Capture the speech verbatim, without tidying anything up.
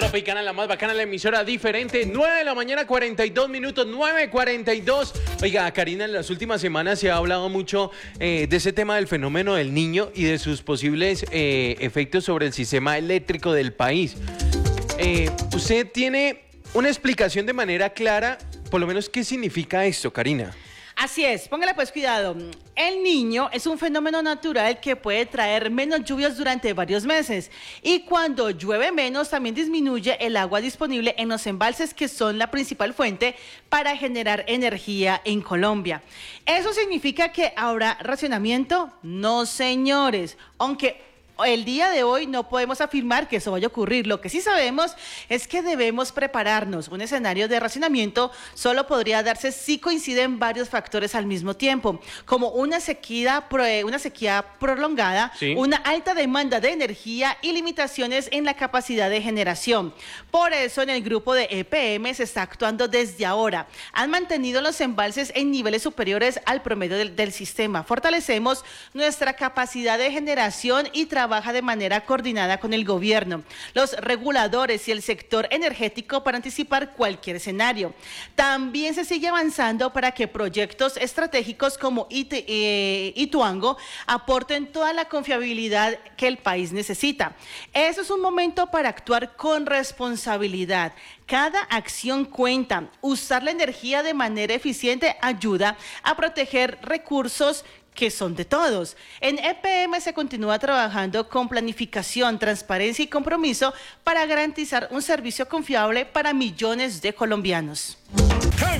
Tropicana, la más bacana, la emisora diferente. nueve de la mañana, cuarenta y dos minutos, nueve cuarenta y dos. Oiga, Karina, en las últimas semanas se ha hablado mucho eh, de ese tema del fenómeno del Niño y de sus posibles eh, efectos sobre el sistema eléctrico del país. Eh, ¿Usted tiene una explicación de manera clara, por lo menos, qué significa esto, Karina? Así es, póngale pues cuidado. El Niño es un fenómeno natural que puede traer menos lluvias durante varios meses y cuando llueve menos también disminuye el agua disponible en los embalses, que son la principal fuente para generar energía en Colombia. ¿Eso significa que habrá racionamiento? No, señores, aunque el día de hoy no podemos afirmar que eso vaya a ocurrir. Lo que sí sabemos es que debemos prepararnos. Un escenario de racionamiento solo podría darse si coinciden varios factores al mismo tiempo, como una sequía, una sequía prolongada, sí, una alta demanda de energía y limitaciones en la capacidad de generación. Por eso en el grupo de E P M se está actuando desde ahora. Han mantenido los embalses en niveles superiores al promedio del, del sistema. Fortalecemos nuestra capacidad de generación y trabajo trabaja de manera coordinada con el gobierno, los reguladores y el sector energético para anticipar cualquier escenario. También se sigue avanzando para que proyectos estratégicos como It- eh, Ituango aporten toda la confiabilidad que el país necesita. Eso es un momento para actuar con responsabilidad. Cada acción cuenta. Usar la energía de manera eficiente ayuda a proteger recursos que son de todos. En E P M se continúa trabajando con planificación, transparencia y compromiso para garantizar un servicio confiable para millones de colombianos.